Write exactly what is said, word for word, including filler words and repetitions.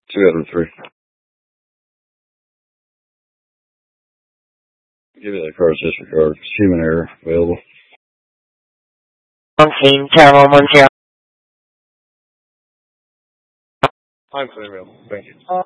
Two out of three. Give me that car's disregard. Human error available. On scene, Terminal one zero. I'm clear available. Thank you.